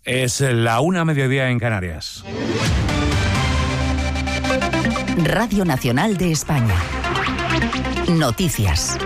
Es la 1:00 en Canarias. Radio Nacional de España. Noticias.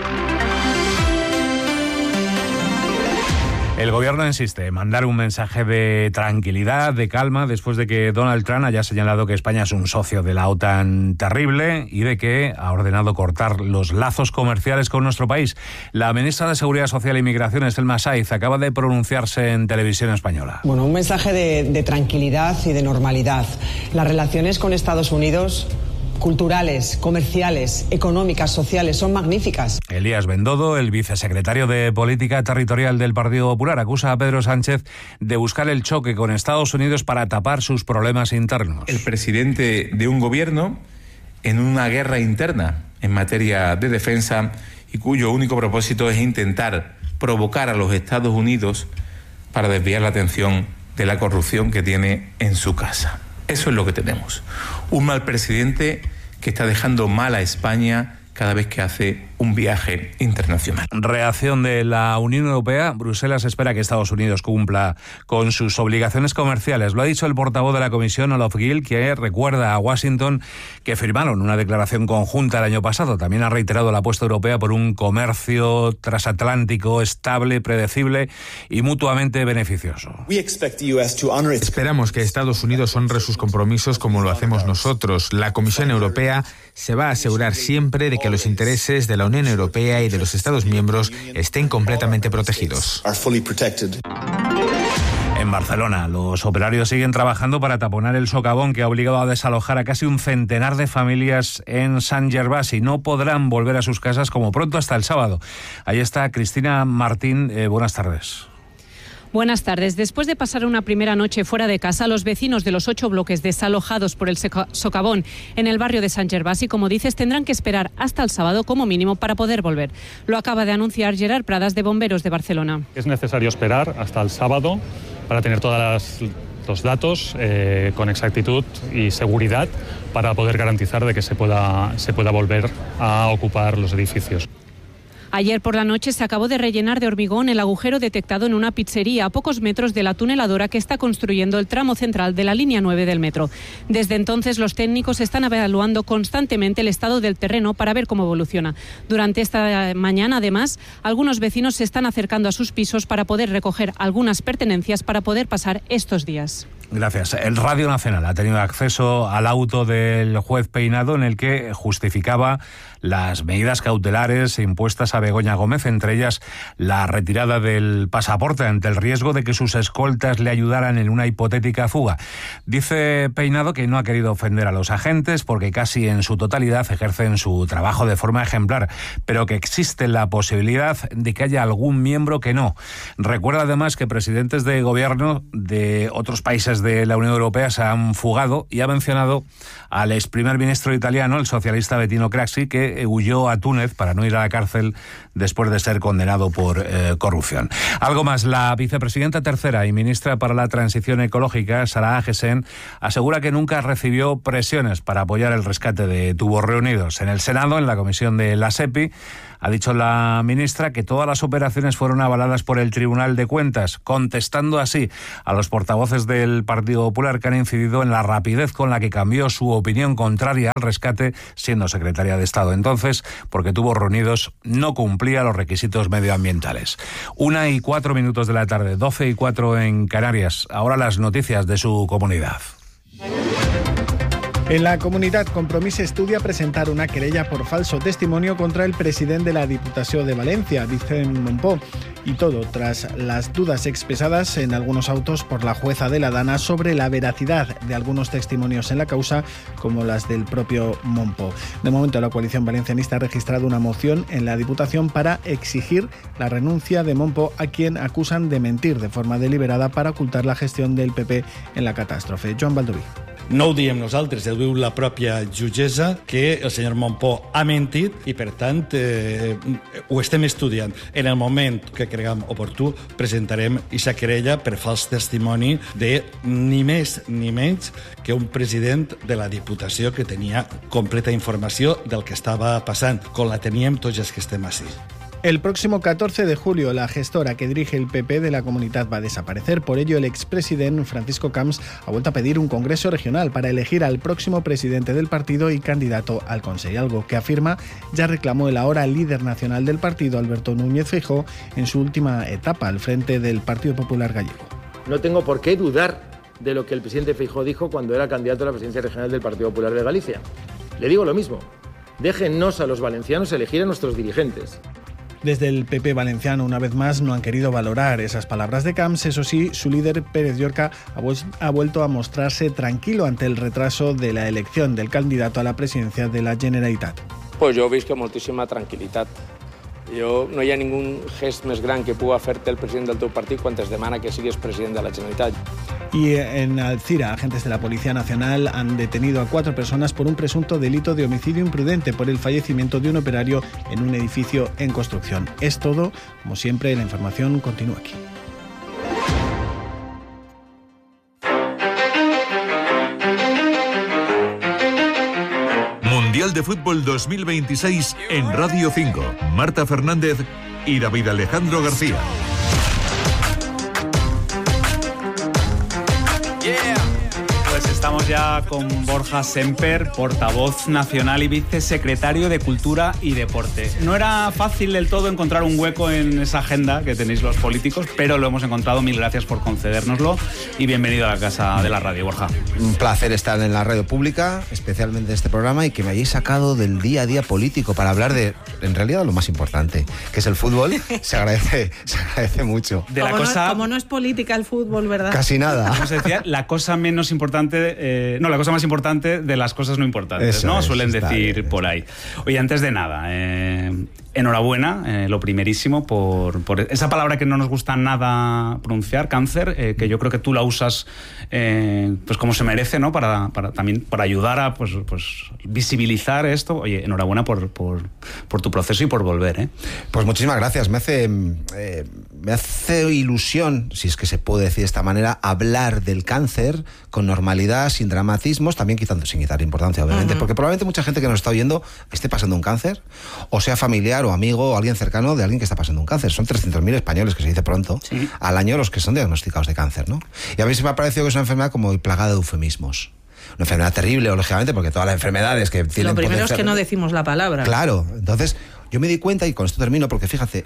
El gobierno insiste en mandar un mensaje de tranquilidad, de calma, después de que Donald Trump haya señalado que España es un socio de la OTAN terrible y de que ha ordenado cortar los lazos comerciales con nuestro país. La ministra de Seguridad Social e Inmigración, Selma Saiz, acaba de pronunciarse en televisión española. Bueno, un mensaje de tranquilidad y de normalidad. Las relaciones con Estados Unidos, culturales, comerciales, económicas, sociales, son magníficas. Elías Bendodo, el vicesecretario de Política Territorial del Partido Popular, acusa a Pedro Sánchez de buscar el choque con Estados Unidos para tapar sus problemas internos. El presidente de un gobierno en una guerra interna en materia de defensa y cuyo único propósito es intentar provocar a los Estados Unidos para desviar la atención de la corrupción que tiene en su casa. Eso es lo que tenemos. Un mal presidente que está dejando mal a España cada vez que hace un viaje internacional. Reacción de la Unión Europea. Bruselas espera que Estados Unidos cumpla con sus obligaciones comerciales. Lo ha dicho el portavoz de la Comisión, Olof Gill, que recuerda a Washington que firmaron una declaración conjunta el año pasado. También ha reiterado la apuesta europea por un comercio transatlántico estable, predecible y mutuamente beneficioso. Esperamos que Estados Unidos honre sus compromisos como lo hacemos nosotros. La Comisión Europea se va a asegurar siempre de que los intereses de la Unión Europea y de los Estados miembros estén completamente protegidos. En Barcelona, los operarios siguen trabajando para taponar el socavón que ha obligado a desalojar a casi un centenar de familias en Sant Gervasi. No podrán volver a sus casas como pronto hasta el sábado. Ahí está Cristina Martín. Buenas tardes. Buenas tardes. Después de pasar una primera noche fuera de casa, los vecinos de los 8 bloques desalojados por el socavón en el barrio de Sant Gervasi, como dices, tendrán que esperar hasta el sábado como mínimo para poder volver. Lo acaba de anunciar Gerard Pradas, de Bomberos de Barcelona. Es necesario esperar hasta el sábado para tener todos los datos con exactitud y seguridad para poder garantizar de que se pueda volver a ocupar los edificios. Ayer por la noche se acabó de rellenar de hormigón el agujero detectado en una pizzería a pocos metros de la tuneladora que está construyendo el tramo central de la línea 9 del metro. Desde entonces los técnicos están evaluando constantemente el estado del terreno para ver cómo evoluciona. Durante esta mañana, además, algunos vecinos se están acercando a sus pisos para poder recoger algunas pertenencias para poder pasar estos días. Gracias. El Radio Nacional ha tenido acceso al auto del juez Peinado en el que justificaba las medidas cautelares impuestas a Begoña Gómez, entre ellas la retirada del pasaporte ante el riesgo de que sus escoltas le ayudaran en una hipotética fuga. Dice Peinado que no ha querido ofender a los agentes porque casi en su totalidad ejercen su trabajo de forma ejemplar, pero que existe la posibilidad de que haya algún miembro que no. Recuerda además que presidentes de gobierno de otros países de la Unión Europea se han fugado y ha mencionado al ex primer ministro italiano, el socialista Bettino Craxi, que huyó a Túnez para no ir a la cárcel después de ser condenado por corrupción. Algo más, la vicepresidenta tercera y ministra para la Transición Ecológica, Sara Agesen, asegura que nunca recibió presiones para apoyar el rescate de tubos reunidos. En el Senado, en la comisión de la SEPI, ha dicho la ministra que todas las operaciones fueron avaladas por el Tribunal de Cuentas, contestando así a los portavoces del Partido Popular que han incidido en la rapidez con la que cambió su opinión contraria al rescate, siendo secretaria de Estado entonces, porque Tubos Reunidos no cumplía los requisitos medioambientales. 1:04 de la tarde, 12:04 en Canarias. Ahora las noticias de su comunidad. En la comunidad Compromís estudia presentar una querella por falso testimonio contra el presidente de la Diputació de Valencia, Vicent Mompó. Y todo tras las dudas expresadas en algunos autos por la jueza de la Dana sobre la veracidad de algunos testimonios en la causa, como las del propio Mompó. De momento, la coalición valencianista ha registrado una moción en la Diputación para exigir la renuncia de Mompó, a quien acusan de mentir de forma deliberada para ocultar la gestión del PP en la catástrofe. Joan Baldoví. No ho diem nosaltres, ho diu la pròpia jutgessa, que el senyor Mompó ha mentit i, per tant, ho estem estudiant. En el moment que creguem oportú, presentarem aquesta querella per fals testimoni de ni més ni menys que un president de la Diputació que tenia completa informació del que estava passant, com la teníem tots els que estem ací. El próximo 14 de julio, la gestora que dirige el PP de la comunidad va a desaparecer. Por ello, el expresidente Francisco Camps ha vuelto a pedir un congreso regional para elegir al próximo presidente del partido y candidato al Consell, algo que afirma ya reclamó el ahora líder nacional del partido, Alberto Núñez Feijóo, en su última etapa al frente del Partido Popular Gallego. No tengo por qué dudar de lo que el presidente Feijóo dijo cuando era candidato a la presidencia regional del Partido Popular de Galicia. Le digo lo mismo, déjennos a los valencianos elegir a nuestros dirigentes. Desde el PP valenciano, una vez más, no han querido valorar esas palabras de Camps. Eso sí, su líder, Pérez Llorca, ha vuelto a mostrarse tranquilo ante el retraso de la elección del candidato a la presidencia de la Generalitat. Pues jo visc amb moltíssima tranquil·litat. No hi ha ningún gest més gran que pugui fer-te el president del teu partit quan es demana que siguis president de la Generalitat. Y en Alcira, agentes de la Policía Nacional han detenido a 4 personas por un presunto delito de homicidio imprudente por el fallecimiento de un operario en un edificio en construcción. Es todo. Como siempre, la información continúa aquí. Mundial de Fútbol 2026 en Radio 5. Marta Fernández y David Alejandro García. Pues estamos ya con Borja Semper, portavoz nacional y vicesecretario de Cultura y Deporte. No era fácil del todo encontrar un hueco en esa agenda que tenéis los políticos, pero lo hemos encontrado. Mil gracias por concedérnoslo y bienvenido a la casa de la radio, Borja. Un placer estar en la radio pública, especialmente en este programa, y que me hayáis sacado del día a día político para hablar de, en realidad, lo más importante, que es el fútbol. Se agradece mucho. De la como no es política el fútbol, ¿verdad? Casi nada. Como se decía, la cosa menos importante, la cosa más importante de las cosas no importantes, eso ¿no? Suelen decir bien. Por ahí. Oye, antes de nada, enhorabuena, lo primerísimo, por esa palabra que no nos gusta nada pronunciar, cáncer, que yo creo que tú la usas pues como se merece, ¿no? Para también para ayudar a pues visibilizar esto. Oye, enhorabuena por tu proceso y por volver, ¿eh? Pues muchísimas gracias. Me hace ilusión, si es que se puede decir de esta manera, hablar del cáncer con normalidad, sin dramatismos, también sin quitar importancia, obviamente, porque probablemente mucha gente que nos está oyendo esté pasando un cáncer, o sea familiar o amigo o alguien cercano de alguien que está pasando un cáncer. Son 300.000 españoles, que se dice pronto, sí, al año los que son diagnosticados de cáncer, ¿no? Y a mí se me ha parecido que es una enfermedad como plagada de eufemismos. Una enfermedad terrible, lógicamente, porque todas las enfermedades que tienen... Lo primero es que no decimos la palabra. Claro, entonces yo me di cuenta, y con esto termino, porque fíjate,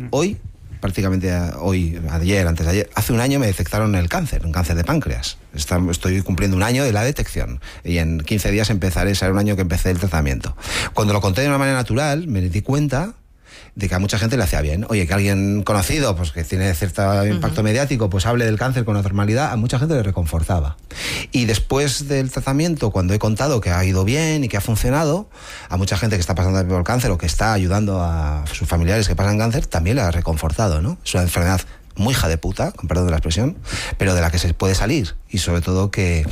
ayer, antes de ayer, hace un año me detectaron un cáncer de páncreas. Estoy cumpliendo un año de la detección y en 15 días será un año que empecé el tratamiento. Cuando lo conté de una manera natural, me di cuenta de que a mucha gente le hacía bien. Oye, que alguien conocido, pues que tiene cierto impacto mediático, pues hable del cáncer con normalidad, a mucha gente le reconfortaba. Y después del tratamiento, cuando he contado que ha ido bien y que ha funcionado, a mucha gente que está pasando por cáncer o que está ayudando a sus familiares que pasan cáncer, también le ha reconfortado, ¿no? Es una enfermedad muy hija de puta, con perdón de la expresión, pero de la que se puede salir, y sobre todo que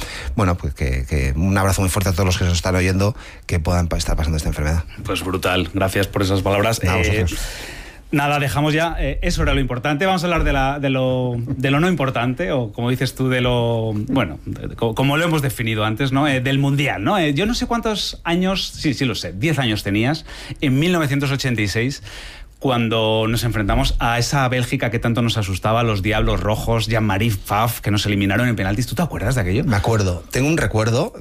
un abrazo muy fuerte a todos los que nos están oyendo que puedan estar pasando esta enfermedad. Pues brutal, gracias por esas palabras. Nada, dejamos ya, eso era lo importante. Vamos a hablar de lo no importante, o como dices tú, como lo hemos definido antes, ¿no? Del Mundial, ¿no? Yo no sé cuántos años, sí lo sé, 10 años tenías, en 1986, cuando nos enfrentamos a esa Bélgica que tanto nos asustaba, los Diablos Rojos, Jean-Marie Pfaff, que nos eliminaron en penaltis. ¿Tú te acuerdas de aquello? Me acuerdo. Tengo un recuerdo,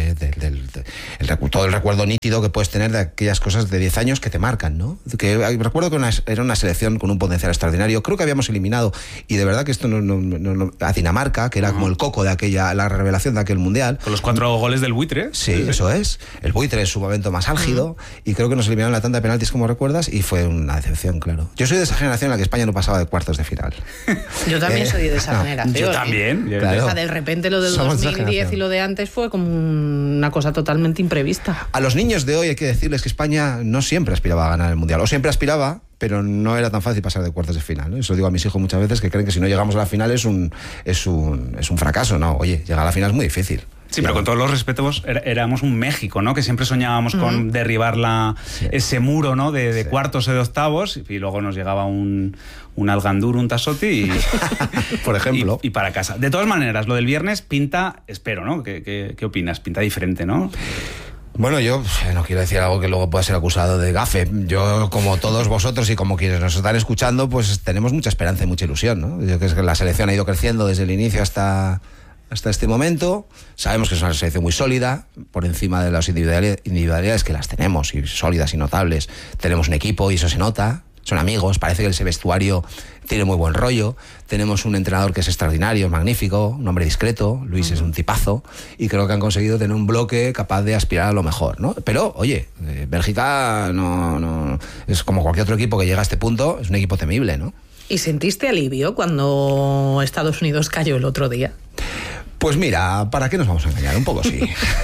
todo el recuerdo nítido que puedes tener de aquellas cosas de 10 años que te marcan, ¿no? Recuerdo que era una selección con un potencial extraordinario. Creo que habíamos eliminado, y de verdad que esto a Dinamarca, que era como el coco de la revelación de aquel Mundial. Con los 4 goles del Buitre. Sí, eso es. El Buitre en su momento más álgido, y creo que nos eliminaron la tanda de penaltis, como recuerdas, y fue una decepción. Claro. Yo soy de esa generación en la que España no pasaba de cuartos de final. Yo también soy de esa generación. Yo también. Claro. O sea, de repente lo del 2010 y lo de antes fue como una cosa totalmente imprevista. A los niños de hoy hay que decirles que España no siempre aspiraba a ganar el Mundial, o siempre aspiraba, pero no era tan fácil pasar de cuartos de final, ¿no? Eso digo a mis hijos muchas veces, que creen que si no llegamos a la final es un fracaso. No, oye, llegar a la final es muy difícil. Sí, pero con todos los respetos, éramos un México, ¿no? Que siempre soñábamos con derribar ese muro, ¿no? De cuartos o de octavos, y luego nos llegaba un Algandur, un Tassotti y por ejemplo. Y para casa. De todas maneras, lo del viernes pinta, espero, ¿no? ¿Qué opinas? Pinta diferente, ¿no? Bueno, yo no quiero decir algo que luego pueda ser acusado de gafe. Yo, como todos vosotros y como quienes nos están escuchando, pues tenemos mucha esperanza y mucha ilusión, ¿no? Yo creo que la selección ha ido creciendo desde el inicio hasta este momento. Sabemos que es una selección muy sólida, por encima de las individualidades que las tenemos, y sólidas y notables. Tenemos un equipo y eso se nota. Son amigos, parece que ese vestuario tiene muy buen rollo. Tenemos un entrenador que es extraordinario, magnífico, un hombre discreto. Luis es un tipazo y creo que han conseguido tener un bloque capaz de aspirar a lo mejor, ¿no? Pero, oye, Bélgica no es como cualquier otro equipo que llega a este punto, es un equipo temible, ¿no? ¿Y sentiste alivio cuando Estados Unidos cayó el otro día? Pues mira, ¿para qué nos vamos a engañar? Un poco sí.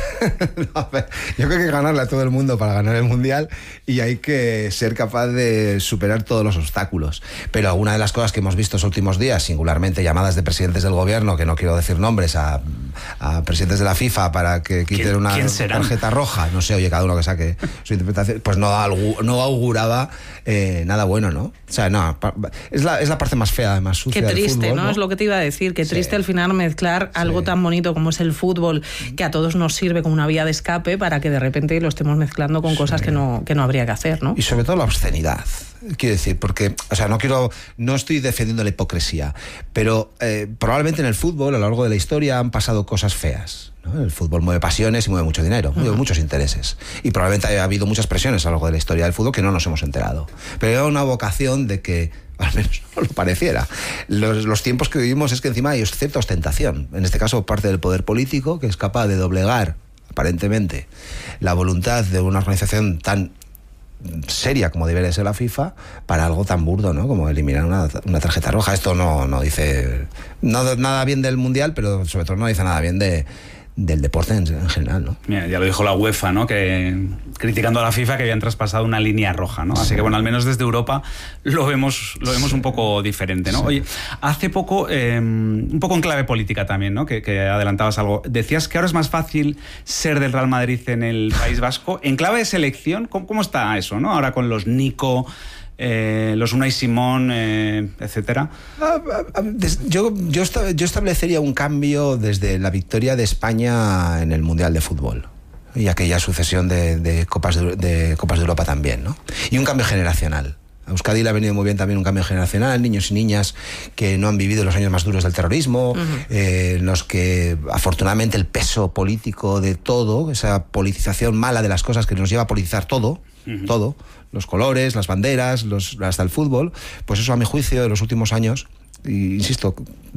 No, yo creo que hay que ganarle a todo el mundo para ganar el Mundial y hay que ser capaz de superar todos los obstáculos. Pero alguna de las cosas que hemos visto estos últimos días, singularmente llamadas de presidentes del gobierno, que no quiero decir nombres, a presidentes de la FIFA para que quiten una tarjeta roja, no sé, oye, cada uno que saque su interpretación, pues no auguraba nada bueno, ¿no? O sea, no, es la parte más fea, más sucia del fútbol. Qué triste, ¿no? Es lo que te iba a decir, qué triste al final mezclar algo tan bonito como es el fútbol, que a todos nos sirve como una vía de escape, para que de repente lo estemos mezclando con cosas que no habría que hacer, ¿no? Y sobre todo la obscenidad, quiero decir, porque, o sea, no estoy defendiendo la hipocresía, pero probablemente en el fútbol a lo largo de la historia han pasado cosas feas, ¿no? El fútbol mueve pasiones y mueve mucho dinero, mueve muchos intereses, y probablemente haya habido muchas presiones a lo largo de la historia del fútbol que no nos hemos enterado, pero era una vocación de que al menos no lo pareciera. Los tiempos que vivimos es que encima hay cierta ostentación, en este caso parte del poder político, que es capaz de doblegar aparentemente la voluntad de una organización tan seria como debería ser la FIFA para algo tan burdo, ¿no? Como eliminar una tarjeta roja. Esto no dice nada bien del Mundial, pero sobre todo no dice nada bien del deporte en general, ¿no? Mira, ya lo dijo la UEFA, ¿no? Que criticando a la FIFA que habían traspasado una línea roja, ¿no? Así que bueno, al menos desde Europa lo vemos un poco diferente, ¿no? Sí. Oye, hace poco, un poco en clave política también, ¿no? Que adelantabas algo. Decías que ahora es más fácil ser del Real Madrid en el País Vasco. En clave de selección, ¿cómo está eso, no? Ahora con los Nico, los Unai Simón, etcétera. Yo establecería un cambio desde la victoria de España en el Mundial de Fútbol y aquella sucesión de Copas de Europa también, ¿no? Y un cambio generacional. A Euskadi le ha venido muy bien también un cambio generacional, niños y niñas que no han vivido los años más duros del terrorismo, en los que afortunadamente el peso político de todo, esa politización mala de las cosas que nos lleva a politizar todo, los colores, las banderas, hasta el fútbol, pues eso a mi juicio de los últimos años, y insisto,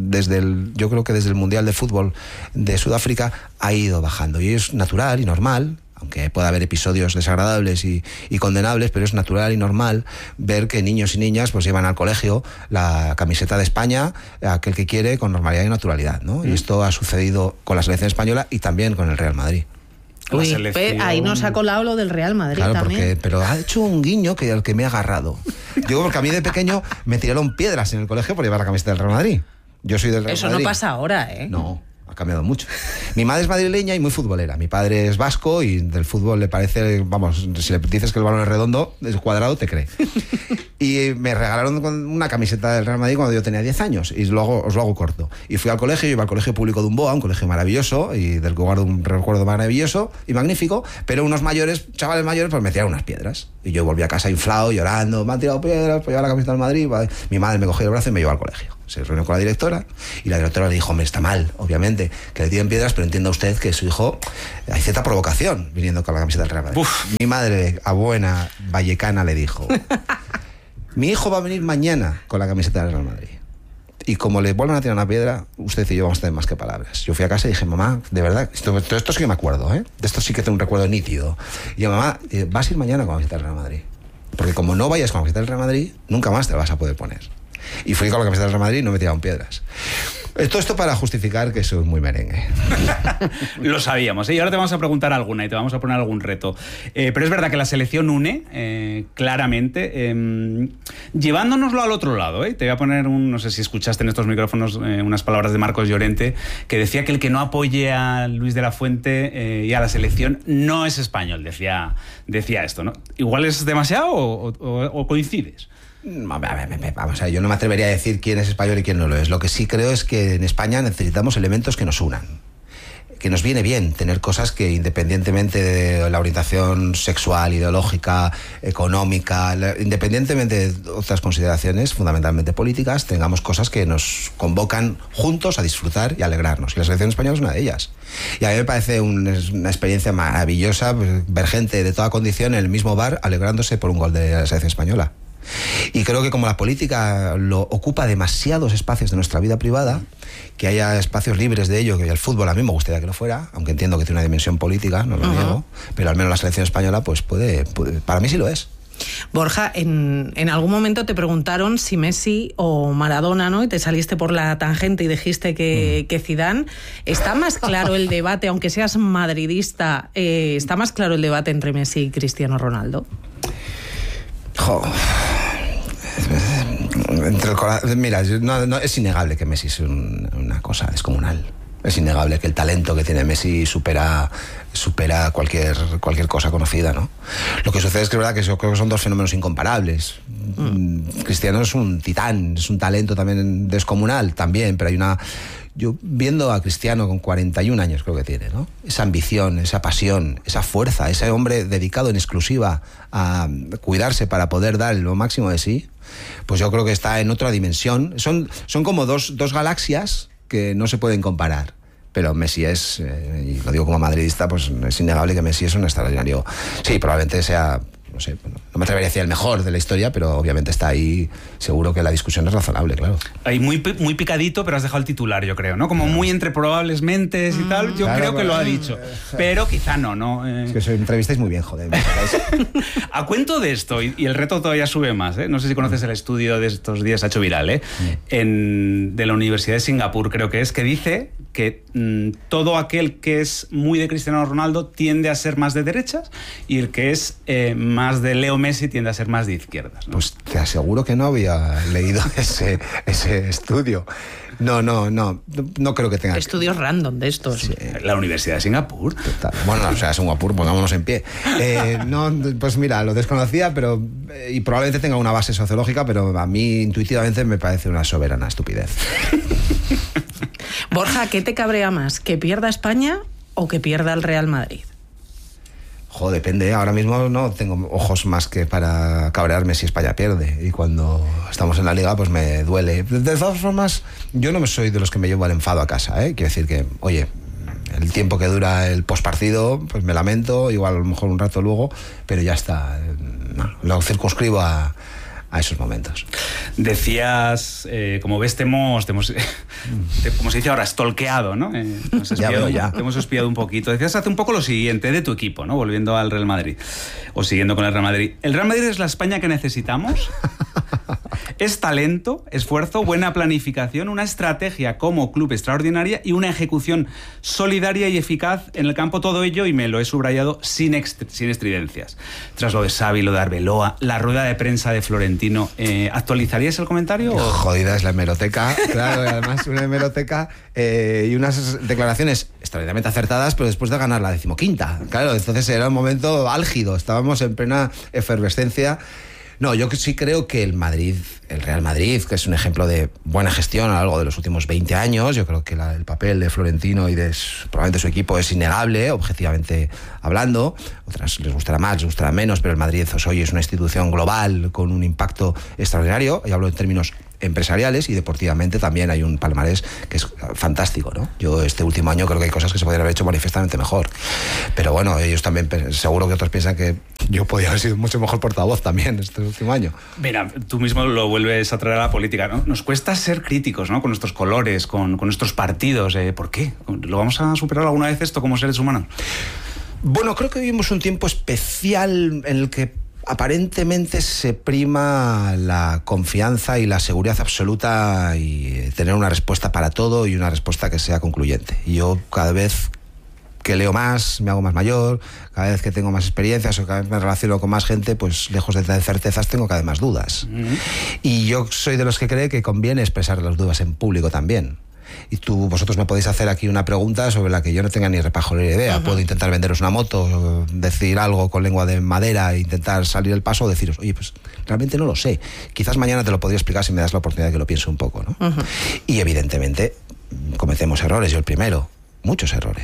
yo creo que desde el Mundial de Fútbol de Sudáfrica ha ido bajando, y es natural y normal, aunque pueda haber episodios desagradables y condenables, pero es natural y normal ver que niños y niñas pues llevan al colegio la camiseta de España, aquel que quiere, con normalidad y naturalidad, ¿no? Y esto ha sucedido con la selección española y también con el Real Madrid. Uy, ahí nos ha colado lo del Real Madrid, claro, también. Pero ha hecho un guiño al que me ha agarrado. Digo, porque a mí de pequeño me tiraron piedras en el colegio por llevar la camiseta del Real Madrid. Yo soy del Real Madrid. Eso no pasa ahora, ¿eh? No. Ha cambiado mucho. Mi madre es madrileña y muy futbolera. Mi padre es vasco y del fútbol le parece, vamos, si le dices que el balón es redondo, es cuadrado, te cree. Y me regalaron una camiseta del Real Madrid cuando yo tenía 10 años, y luego os lo hago corto. Y fui al colegio, iba al colegio público de Umboa, un colegio maravilloso y del que guardo un recuerdo maravilloso y magnífico, pero unos chavales mayores, pues me tiraron unas piedras. Y yo volví a casa inflado, llorando, me han tirado piedras, pues llevar la camiseta del Madrid. Mi madre me cogió el brazo y me llevó al colegio. Se reunió con la directora y la directora le dijo, hombre, está mal, obviamente, que le tiren piedras, pero entienda usted que su hijo, hay cierta provocación viniendo con la camiseta del Real Madrid. Mi madre, a buena vallecana, le dijo, mi hijo va a venir mañana con la camiseta del Real Madrid. Y como le vuelvan a tirar una piedra, usted y yo vamos a tener más que palabras. Yo fui a casa y dije, mamá, de verdad, esto sí que me acuerdo, ¿eh? De esto sí que tengo un recuerdo nítido. Y yo, mamá, vas a ir mañana con la camiseta del Real Madrid. Porque como no vayas con la camiseta del Real Madrid, nunca más te la vas a poder poner. Y fui con la camiseta del Real Madrid y no me tiraban piedras. Todo esto para justificar que soy muy merengue. Lo sabíamos, ¿eh? Y ahora te vamos a preguntar alguna y te vamos a poner algún reto. Pero es verdad que la selección une, claramente, llevándonoslo al otro lado, ¿eh? Te voy a poner no sé si escuchaste en estos micrófonos unas palabras de Marcos Llorente, que decía que el que no apoye a Luis de la Fuente y a la selección no es español, decía esto, ¿no? ¿Igual es demasiado o coincides? Vamos a ver, yo no me atrevería a decir quién es español y quién no lo es. Lo que sí creo es que en España necesitamos elementos que nos unan. que nos viene bien tener cosas que, independientemente de la orientación sexual, ideológica, económica, independientemente de otras consideraciones fundamentalmente políticas, tengamos cosas que nos convocan juntos a disfrutar y alegrarnos. Y la selección española es una de ellas. Y a mí me parece una experiencia maravillosa ver gente de toda condición en el mismo bar alegrándose por un gol de la selección española. Y creo que como la política lo ocupa demasiados espacios de nuestra vida privada, que haya espacios libres de ello, que el fútbol a mí me gustaría que lo fuera, aunque entiendo que tiene una dimensión política, no lo niego, pero al menos la selección española pues puede, para mí sí lo es. Borja, en algún momento te preguntaron si Messi o Maradona, ¿no? Y te saliste por la tangente y dijiste que Zidane. ¿Está más claro el debate, aunque seas madridista, está más claro el debate entre Messi y Cristiano Ronaldo? Mira, no, es innegable que Messi es una cosa descomunal. Es innegable que el talento que tiene Messi supera cualquier cosa conocida, ¿no? Lo que sucede es que es verdad que yo creo que son dos fenómenos incomparables. Cristiano es un titán, es un talento también descomunal, también, pero yo viendo a Cristiano con 41 años creo que tiene, ¿no? Esa ambición, esa pasión, esa fuerza, ese hombre dedicado en exclusiva a cuidarse para poder dar lo máximo de sí, pues yo creo que está en otra dimensión. Son como dos galaxias que no se pueden comparar. Pero Messi es, y lo digo como madridista, pues es innegable que Messi es un extraordinario. Sí, probablemente sea, no sé, no me atrevería a decir el mejor de la historia, pero obviamente está ahí, seguro que la discusión es razonable, claro. Ahí muy picadito, pero has dejado el titular, yo creo, ¿no? Como muy entre probables mentes y tal, yo creo que lo ha dicho. Pero quizá no. Es que soy entrevistáis muy bien, joder. A cuento de esto, y el reto todavía sube más, ¿eh? No sé si conoces el estudio de estos días, se ha hecho viral, ¿eh? De la Universidad de Singapur, creo que dice que todo aquel que es muy de Cristiano Ronaldo tiende a ser más de derechas y el que es más de Leo Messi tiende a ser más de izquierdas, ¿no? Pues te aseguro que no había leído ese estudio. No creo que tenga... Estudios random de estos. Sí. La Universidad de Singapur. Total. Bueno, o sea, Singapur, pongámonos en pie. Pues mira, lo desconocía, pero y probablemente tenga una base sociológica, pero a mí intuitivamente me parece una soberana estupidez. Borja, ¿qué te cabrea más? ¿Que pierda España o que pierda el Real Madrid? Depende. Ahora mismo no tengo ojos más que para cabrearme si España pierde. Y cuando estamos en la Liga, pues me duele. De todas formas, yo no soy de los que me llevo el enfado a casa, ¿eh? Quiero decir que, oye, el tiempo que dura el postpartido, pues me lamento, igual a lo mejor un rato luego, pero ya está. Lo circunscribo a esos momentos. Decías, como ves, te hemos como se dice ahora, stalkeado, ¿no? Te hemos espiado un poquito. Decías hace un poco lo siguiente de tu equipo, ¿no? Volviendo al Real Madrid, o siguiendo con el Real Madrid. ¿El Real Madrid es la España que necesitamos? Es talento, esfuerzo, buena planificación, una estrategia como club extraordinaria y una ejecución solidaria y eficaz en el campo. Todo ello, y me lo he subrayado, sin estridencias. Tras lo de Xavi, lo de Arbeloa, la rueda de prensa de Florentino, ¿actualizarías el comentario? Jodida es la hemeroteca, claro, y además una hemeroteca y unas declaraciones extraordinariamente acertadas, pero después de ganar la 15ª. Claro, entonces era un momento álgido, estábamos en plena efervescencia. No, yo sí creo que el Real Madrid, que es un ejemplo de buena gestión a lo largo de los últimos 20 años, yo creo que el papel de Florentino y de probablemente su equipo es innegable, objetivamente hablando. Otras les gustará más, les gustará menos, pero el Madrid hoy es una institución global con un impacto extraordinario, y hablo en términos empresariales, y deportivamente también hay un palmarés que es fantástico, ¿no? Yo este último año creo que hay cosas que se podrían haber hecho manifiestamente mejor, pero bueno, ellos también, seguro que otros piensan que yo podría haber sido mucho mejor portavoz también este último año. Mira, tú mismo lo vuelves a traer a la política, ¿no? Nos cuesta ser críticos, ¿no? Con nuestros colores, con nuestros partidos. ¿Por qué? ¿Lo vamos a superar alguna vez esto como seres humanos? Bueno, creo que vivimos un tiempo especial en el que aparentemente se prima la confianza y la seguridad absoluta y tener una respuesta para todo y una respuesta que sea concluyente. Y yo cada vez que leo más, me hago más mayor, cada vez que tengo más experiencias o cada vez me relaciono con más gente, pues lejos de tener certezas tengo cada vez más dudas. Y yo soy de los que cree que conviene expresar las dudas en público también. Y vosotros me podéis hacer aquí una pregunta sobre la que yo no tenga ni repajolera idea. Puedo intentar venderos una moto, decir algo con lengua de madera, intentar salir el paso o deciros, oye, pues realmente no lo sé. Quizás mañana te lo podría explicar si me das la oportunidad de que lo piense un poco, ¿no? Y evidentemente cometemos errores, yo el primero, muchos errores.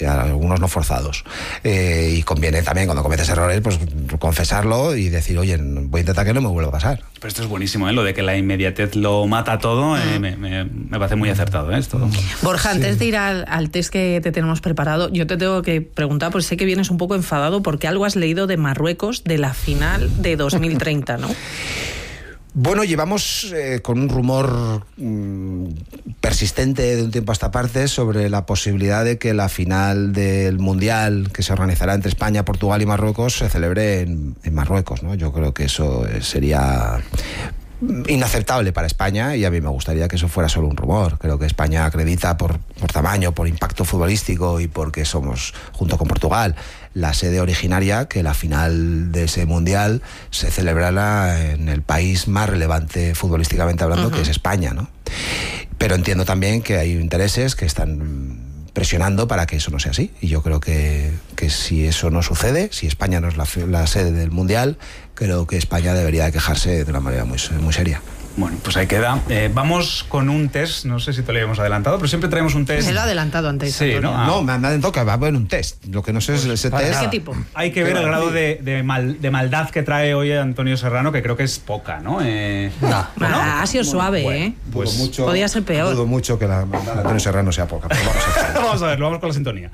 y algunos no forzados. Y conviene también, cuando cometes errores, pues confesarlo y decir, oye, voy a intentar que no me vuelva a pasar. Pero esto es buenísimo, ¿eh? Lo de que la inmediatez lo mata todo, me parece muy acertado, ¿eh? Esto. Borja, antes de ir al test que te tenemos preparado, yo te tengo que preguntar, porque sé que vienes un poco enfadado porque algo has leído de Marruecos, de la final de 2030, ¿no? Bueno, llevamos con un rumor persistente de un tiempo a esta parte sobre la posibilidad de que la final del Mundial, que se organizará entre España, Portugal y Marruecos, se celebre en Marruecos, ¿no? Yo creo que eso sería inaceptable para España, y a mí me gustaría que eso fuera solo un rumor. Creo que España acredita por tamaño, por impacto futbolístico y porque somos, junto con Portugal, la sede originaria, que la final de ese mundial se celebrará en el país más relevante futbolísticamente hablando, que es España, ¿no? Pero entiendo también que hay intereses que están presionando para que eso no sea así, y yo creo que si eso no sucede, si España no es la sede del mundial, creo que España debería de quejarse de una manera muy seria. Bueno, pues ahí queda. Vamos con un test, no sé si te lo habíamos adelantado, pero siempre traemos un test. Se lo ha adelantado antes. Sí, ¿no? No, me han adelantado que va a haber un test. Lo que no sé es ese test. ¿Qué tipo? Hay que ver el grado de maldad que trae hoy Antonio Serrano, que creo que es poca, ¿no? Ha sido suave, bueno, pues mucho, podía ser peor. Dudo mucho que la maldad de Antonio Serrano sea poca. Pero vamos a verlo, vamos con la sintonía.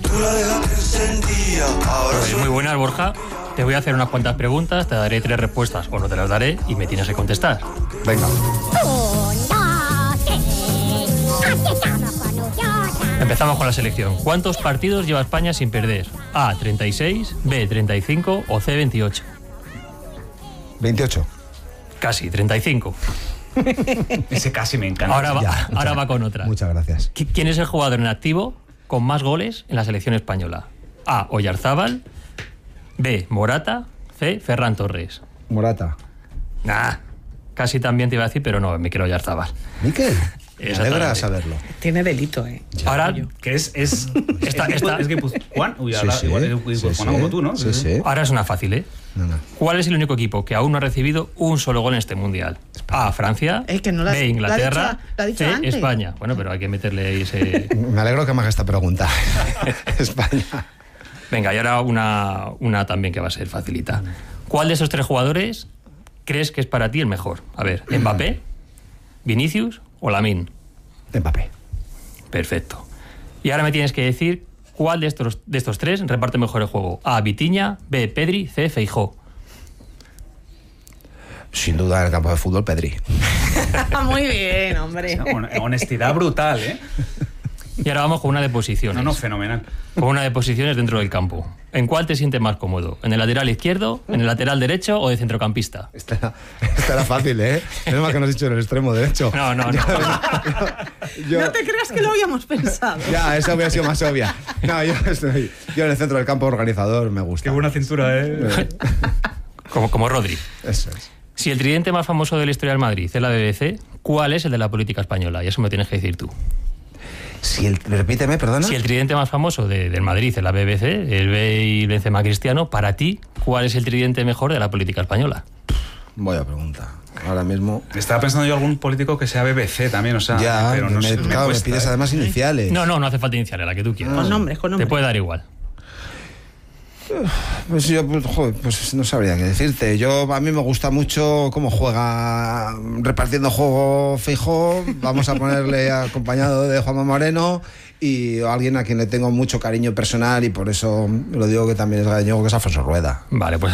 Muy buenas, Borja. Te voy a hacer unas cuantas preguntas, te daré 3 respuestas o no te las daré y me tienes que contestar. Venga. Empezamos con la selección. ¿Cuántos partidos lleva España sin perder? A, 36, B, 35 o C, 28. 28. Casi, 35. Ese casi me encanta. Ahora va con otra. Muchas gracias. ¿Quién es el jugador en activo con más goles en la selección española? A, Oyarzábal, B, Morata, C, Ferran Torres. Morata. Casi también te iba a decir, pero no, Mikel Oyarzábal. ¿Mikel? Me alegra saberlo. Tiene delito, ¿eh? Ahora, que es Guipuzcoan. Uy, ahora Sí, igual es Guipuzcoan como tú, ¿no? Sí. Ahora es una fácil, ¿eh? No. ¿Cuál es el único equipo que aún no ha recibido un solo gol en este mundial? A, Francia, que no B, Inglaterra, lo ha dicho C, antes. España. Bueno, pero hay que meterle ahí ese... Me alegro que me haga esta pregunta. España. Venga, y ahora una también que va a ser facilita. ¿Cuál de esos 3 jugadores crees que es para ti el mejor? A ver, ¿Mbappé, Vinicius o Lamine? Mbappé. Perfecto. Y ahora me tienes que decir cuál de estos 3 reparte mejor el juego. A, Vitinha, B, Pedri, C, Feijóo. Sin duda en el campo de fútbol, Pedri. Muy bien, hombre. Honestidad brutal, ¿eh? Y ahora vamos con una de posiciones. No, fenomenal. Con una de posiciones dentro del campo. ¿En cuál te sientes más cómodo? ¿En el lateral izquierdo, en el lateral derecho o de centrocampista? Esta era fácil, ¿eh? Es más que no has dicho en el extremo derecho. No. No te creas que lo habíamos pensado. Ya, esa hubiera sido más obvia. No, yo en el centro del campo organizador me gusta. Qué buena cintura, ¿eh? Como Rodri. Eso es. Si el tridente más famoso de la historia del Madrid es la BBC, ¿cuál es el de la política española? Y eso me tienes que decir tú. Repíteme, perdona. Si el tridente más famoso del Madrid es la BBC, el B y Benzema Cristiano, para ti, ¿cuál es el tridente mejor de la política española? Voy pregunta. Ahora mismo... Estaba pensando yo algún político que sea BBC también, o sea... Ya, pero no sé, me pides además iniciales. No hace falta iniciales, la que tú quieras. Con nombres. Te puede dar igual. Pues yo, pues no sabría qué decirte. A mí me gusta mucho cómo juega repartiendo juego Feijóo. Vamos a ponerle acompañado de Juanma Moreno y alguien a quien le tengo mucho cariño personal y por eso lo digo que también es gallego, que es Alfonso Rueda. Vale, pues